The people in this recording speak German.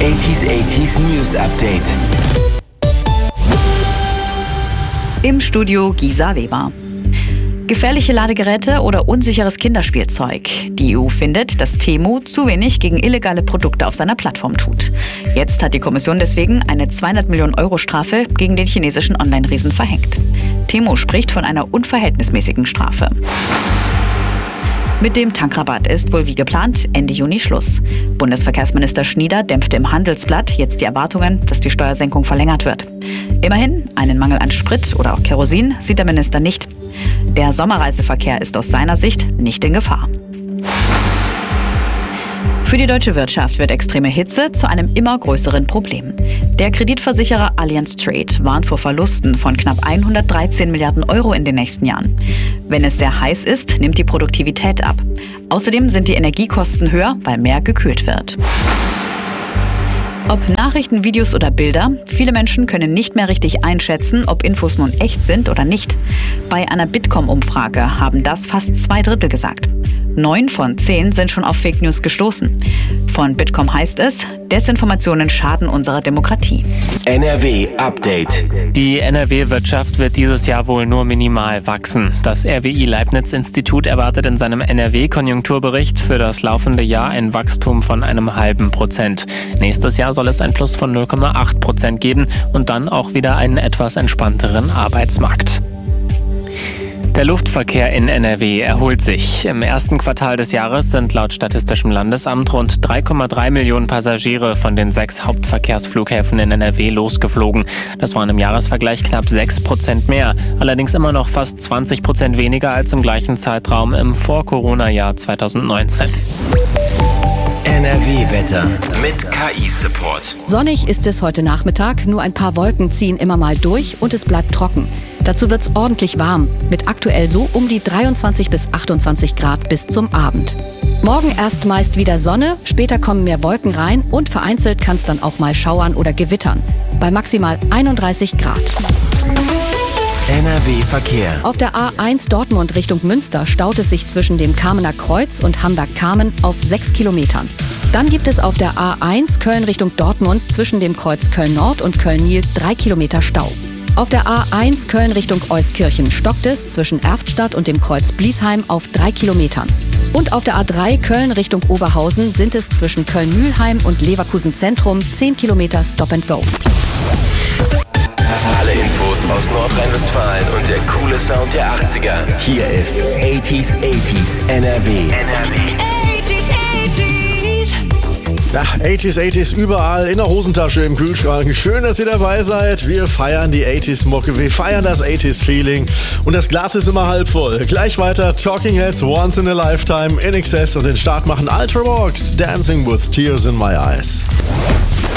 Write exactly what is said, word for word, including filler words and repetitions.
achtziger achtziger News Update. Im Studio Gisa Weber. Gefährliche Ladegeräte oder unsicheres Kinderspielzeug. Die E U findet, dass Temu zu wenig gegen illegale Produkte auf seiner Plattform tut. Jetzt hat die Kommission deswegen eine zweihundert Millionen Euro Strafe gegen den chinesischen Online-Riesen verhängt. Temu spricht von einer unverhältnismäßigen Strafe. Mit dem Tankrabatt ist wohl wie geplant Ende Juni Schluss. Bundesverkehrsminister Schnieder dämpfte im Handelsblatt jetzt die Erwartungen, dass die Steuersenkung verlängert wird. Immerhin, einen Mangel an Sprit oder auch Kerosin sieht der Minister nicht. Der Sommerreiseverkehr ist aus seiner Sicht nicht in Gefahr. Für die deutsche Wirtschaft wird extreme Hitze zu einem immer größeren Problem. Der Kreditversicherer Allianz Trade warnt vor Verlusten von knapp hundertdreizehn Milliarden Euro in den nächsten Jahren. Wenn es sehr heiß ist, nimmt die Produktivität ab. Außerdem sind die Energiekosten höher, weil mehr gekühlt wird. Ob Nachrichten, Videos oder Bilder, viele Menschen können nicht mehr richtig einschätzen, ob Infos nun echt sind oder nicht. Bei einer Bitkom-Umfrage haben das fast zwei Drittel gesagt. Neun von zehn sind schon auf Fake News gestoßen. Von Bitkom heißt es, Desinformationen schaden unserer Demokratie. N R W Update. Die N R W-Wirtschaft wird dieses Jahr wohl nur minimal wachsen. Das R W I-Leibniz-Institut erwartet in seinem N R W-Konjunkturbericht für das laufende Jahr ein Wachstum von einem halben Prozent. Nächstes Jahr soll es ein Plus von null Komma acht Prozent geben und dann auch wieder einen etwas entspannteren Arbeitsmarkt. Der Luftverkehr in N R W erholt sich. Im ersten Quartal des Jahres sind laut Statistischem Landesamt rund drei Komma drei Millionen Passagiere von den sechs Hauptverkehrsflughäfen in N R W losgeflogen. Das waren im Jahresvergleich knapp sechs Prozent mehr, allerdings immer noch fast zwanzig Prozent weniger als im gleichen Zeitraum im Vor-Corona-Jahr zweitausendneunzehn. N R W-Wetter mit K I-Support. Sonnig ist es heute Nachmittag, nur ein paar Wolken ziehen immer mal durch und es bleibt trocken. Dazu wird's ordentlich warm, mit aktuell so um die dreiundzwanzig bis achtundzwanzig Grad bis zum Abend. Morgen erst meist wieder Sonne, später kommen mehr Wolken rein und vereinzelt kann es dann auch mal schauern oder gewittern. Bei maximal einunddreißig Grad. N R W-Verkehr. Auf der A eins Dortmund Richtung Münster staut es sich zwischen dem Kamener Kreuz und Hamburg-Kamen auf sechs Kilometern. Dann gibt es auf der A eins Köln Richtung Dortmund zwischen dem Kreuz Köln-Nord und Köln-Nil drei Kilometer Stau. Auf der A eins Köln Richtung Euskirchen stockt es zwischen Erftstadt und dem Kreuz Bliesheim auf drei Kilometern. Und auf der A drei Köln Richtung Oberhausen sind es zwischen Köln-Mühlheim und Leverkusen Zentrum zehn Kilometer Stop and Go. Alle Infos aus Nordrhein-Westfalen und der coole Sound der achtziger. Hier ist achtziger achtziger N R W. N R W. Ja, achtziger achtziger überall, in der Hosentasche, im Kühlschrank. Schön, dass ihr dabei seid. Wir feiern die achtziger-Mucke, wir feiern das achtziger-Feeling. Und das Glas ist immer halb voll. Gleich weiter Talking Heads, Once in a Lifetime, I N X S und den Start machen Ultravox, Dancing with Tears in My Eyes.